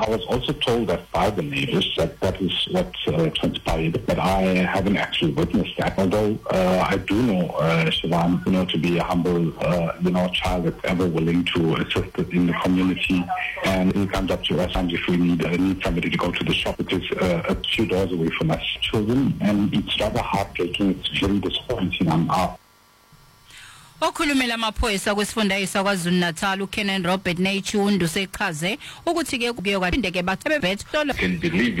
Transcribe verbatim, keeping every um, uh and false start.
I was also told that by the neighbors that that is what uh, transpired, but I haven't actually witnessed that. Although uh, I do know uh, Siobhan, you know, to be a humble, uh, you know, child that's ever willing to assist in the community, and he comes up to us and if we need uh, need somebody to go to the shop, it is uh, a few doors away from us children, and it's rather heartbreaking. It's very disappointing. I'm out. Okhulumela amaphoyisa kwesifundazwe kwaZulu Natal uKenan Robert Nechundu sechaze ukuthi ke kuyokwandeke bathebe bethu can believe